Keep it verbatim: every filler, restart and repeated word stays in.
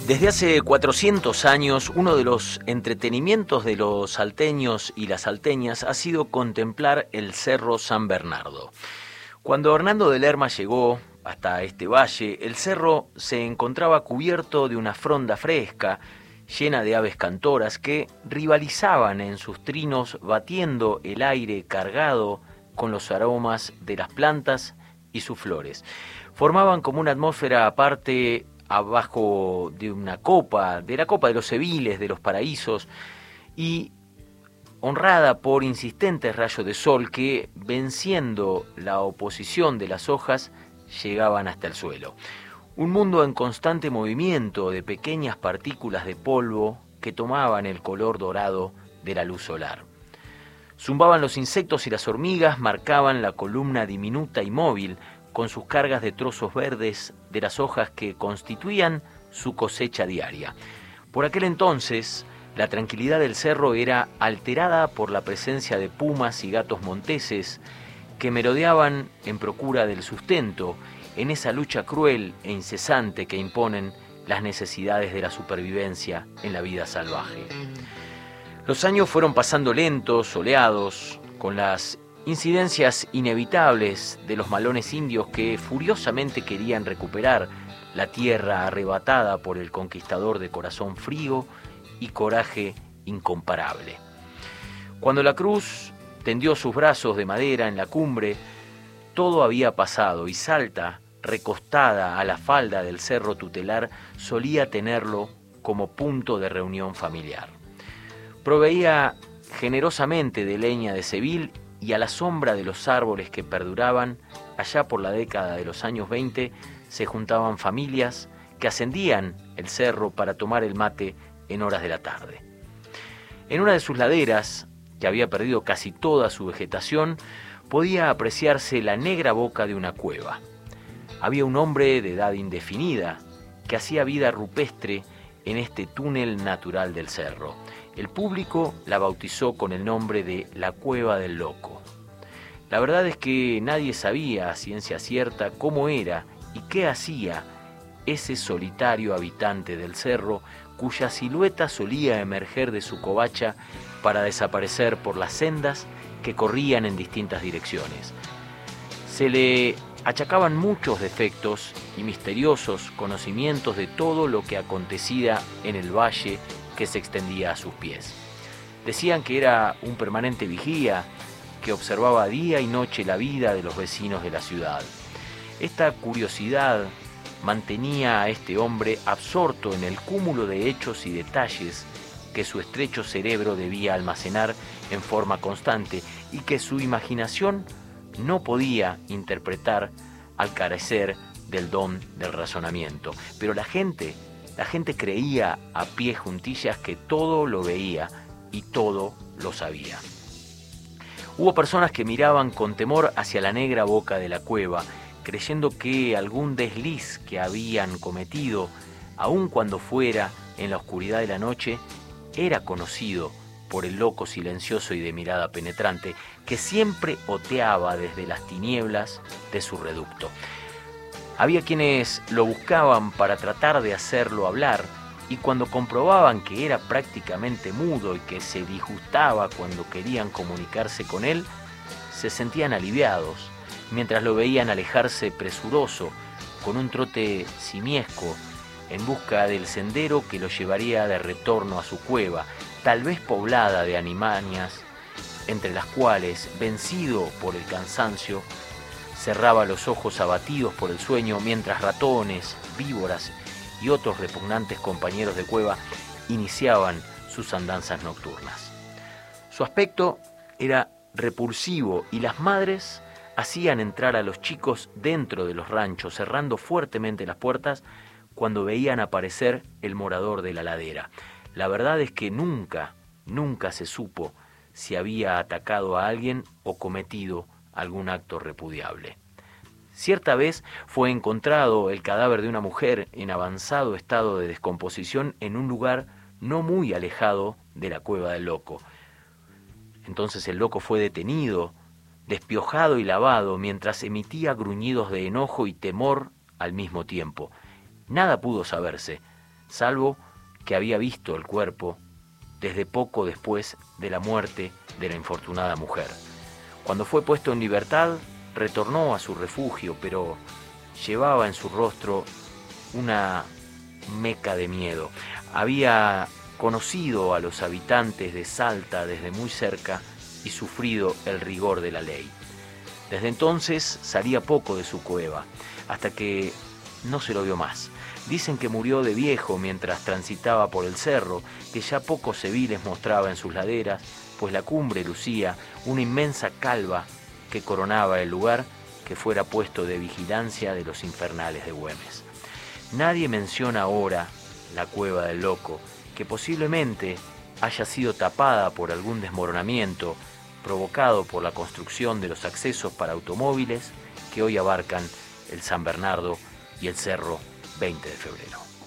Desde hace cuatrocientos años, uno de los entretenimientos de los salteños y las salteñas ha sido contemplar el Cerro San Bernardo. Cuando Hernando de Lerma llegó hasta este valle, el cerro se encontraba cubierto de una fronda fresca, llena de aves cantoras que rivalizaban en sus trinos, batiendo el aire cargado con los aromas de las plantas y sus flores. Formaban como una atmósfera aparte abajo de una copa, de la copa de los Seviles, de los paraísos, y honrada por insistentes rayos de sol que, venciendo la oposición de las hojas, llegaban hasta el suelo. Un mundo en constante movimiento de pequeñas partículas de polvo que tomaban el color dorado de la luz solar. Zumbaban los insectos y las hormigas marcaban la columna diminuta y móvil, con sus cargas de trozos verdes de las hojas que constituían su cosecha diaria. Por aquel entonces, la tranquilidad del cerro era alterada por la presencia de pumas y gatos monteses que merodeaban en procura del sustento, en esa lucha cruel e incesante que imponen las necesidades de la supervivencia en la vida salvaje. Los años fueron pasando lentos, soleados, con las incidencias inevitables de los malones indios que furiosamente querían recuperar la tierra arrebatada por el conquistador de corazón frío y coraje incomparable. Cuando la cruz tendió sus brazos de madera en la cumbre, todo había pasado y Salta, recostada a la falda del cerro tutelar, solía tenerlo como punto de reunión familiar. Proveía generosamente de leña de Sevil y a la sombra de los árboles que perduraban, allá por la década de los años veinte, se juntaban familias que ascendían el cerro para tomar el mate en horas de la tarde. En una de sus laderas, que había perdido casi toda su vegetación, podía apreciarse la negra boca de una cueva. Había un hombre de edad indefinida que hacía vida rupestre en este túnel natural del cerro. El público la bautizó con el nombre de la Cueva del Loco. La verdad es que nadie sabía a ciencia cierta cómo era y qué hacía ese solitario habitante del cerro cuya silueta solía emerger de su covacha para desaparecer por las sendas que corrían en distintas direcciones. Se le achacaban muchos defectos y misteriosos conocimientos de todo lo que acontecía en el valle que se extendía a sus pies. Decían que era un permanente vigía que observaba día y noche la vida de los vecinos de la ciudad. Esta curiosidad mantenía a este hombre absorto en el cúmulo de hechos y detalles que su estrecho cerebro debía almacenar en forma constante y que su imaginación no podía interpretar al carecer del don del razonamiento. Pero la gente La gente creía a pie juntillas que todo lo veía y todo lo sabía. Hubo personas que miraban con temor hacia la negra boca de la cueva, creyendo que algún desliz que habían cometido, aun cuando fuera en la oscuridad de la noche, era conocido por el loco silencioso y de mirada penetrante que siempre oteaba desde las tinieblas de su reducto. Había quienes lo buscaban para tratar de hacerlo hablar, y cuando comprobaban que era prácticamente mudo y que se disgustaba cuando querían comunicarse con él, se sentían aliviados, mientras lo veían alejarse presuroso, con un trote simiesco, en busca del sendero que lo llevaría de retorno a su cueva, tal vez poblada de animanias, entre las cuales, vencido por el cansancio, cerraba los ojos abatidos por el sueño, mientras ratones, víboras y otros repugnantes compañeros de cueva iniciaban sus andanzas nocturnas. Su aspecto era repulsivo y las madres hacían entrar a los chicos dentro de los ranchos, cerrando fuertemente las puertas cuando veían aparecer el morador de la ladera. La verdad es que nunca, nunca se supo si había atacado a alguien o cometido algún acto repudiable. Cierta vez fue encontrado el cadáver de una mujer en avanzado estado de descomposición en un lugar no muy alejado de la Cueva del Loco. Entonces el loco fue detenido, despiojado y lavado, mientras emitía gruñidos de enojo y temor al mismo tiempo. Nada pudo saberse, salvo que había visto el cuerpo desde poco después de la muerte de la infortunada mujer. Cuando fue puesto en libertad, retornó a su refugio, pero llevaba en su rostro una meca de miedo. Había conocido a los habitantes de Salta desde muy cerca y sufrido el rigor de la ley. Desde entonces salía poco de su cueva, hasta que no se lo vio más. Dicen que murió de viejo mientras transitaba por el cerro, que ya pocos civiles mostraba en sus laderas, pues la cumbre lucía una inmensa calva que coronaba el lugar que fuera puesto de vigilancia de los infernales de Güemes. Nadie menciona ahora la cueva del loco, que posiblemente haya sido tapada por algún desmoronamiento provocado por la construcción de los accesos para automóviles que hoy abarcan el San Bernardo y el Cerro veinte de febrero.